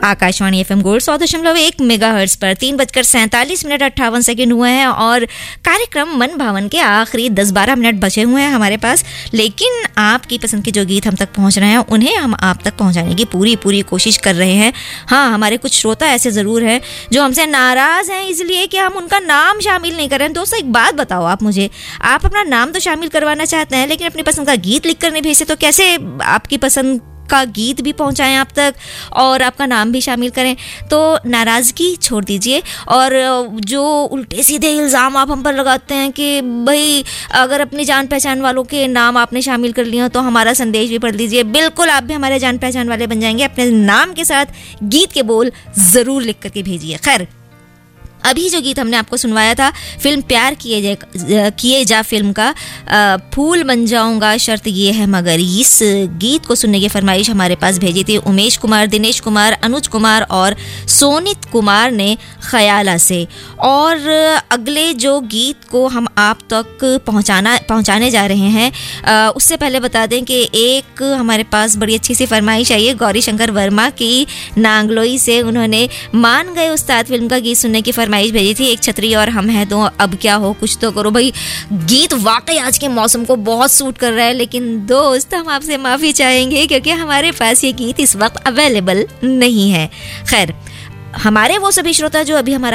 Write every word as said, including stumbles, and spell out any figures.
Akashvani FM gold सौ दशमलव एक मेगाहर्ट्ज पर तीन बजकर सैंतालीस मिनट अट्ठावन सेकंड हुए हैं और कार्यक्रम मन भावन के आखिरी दस बारह मिनट बचे हुए हैं हमारे पास। लेकिन आपकी पसंद के जो गीत हम तक पहुंच रहे हैं उन्हें हम आप तक पहुंचाने की पूरी पूरी कोशिश कर रहे हैं। हाँ, हमारे कुछ श्रोता ऐसे ज़रूर हैं जो हमसे नाराज़ हैं इसलिए कि हम उनका नाम शामिल नहीं कर रहे हैं। दोस्तों, एक बात बताओ आप मुझे, आप अपना नाम तो शामिल करवाना चाहते हैं लेकिन अपनी पसंद का गीत लिख कर नहीं भेजते, तो कैसे आपकी पसंद का गीत भी पहुंचाएं आप तक और आपका नाम भी शामिल करें? तो नाराज़गी छोड़ दीजिए और जो उल्टे सीधे इल्ज़ाम आप हम पर लगाते हैं कि भाई अगर अपनी जान पहचान वालों के नाम आपने शामिल कर लिया तो हमारा संदेश भी पढ़ लीजिए। बिल्कुल, आप भी हमारे जान पहचान वाले बन जाएंगे। अपने नाम के साथ गीत के बोल ज़रूर लिख करके भेजिए। खैर, अभी जो गीत हमने आपको सुनवाया था फिल्म प्यार किए जा किए जा फिल्म का आ, फूल बन जाऊंगा शर्त ये है मगर, इस गीत को सुनने की फरमाइश हमारे पास भेजी थी उमेश कुमार, दिनेश कुमार, अनुज कुमार और सोनित कुमार ने खयाला से। और अगले जो गीत को हम आप तक पहुंचाना पहुंचाने जा रहे हैं आ, उससे पहले बता दें कि एक हमारे पास बड़ी अच्छी सी फरमाइश आई है गौरी शंकर वर्मा की नांगलोई से। उन्होंने मान गए उस्ताद फिल्म का गीत सुनने की फरमाइश भेजी थी। एक छतरी और हम हैं दो, अब क्या हो कुछ तो करो। भाई, गीत वाकई आज के मौसम को बहुत सूट कर रहा है, लेकिन दोस्त हम आपसे माफ़ी चाहेंगे क्योंकि हमारे पास ये गीत इस वक्त अवेलेबल नहीं है। खैर, हमारे वो सभी श्रोता जो अभी हमारा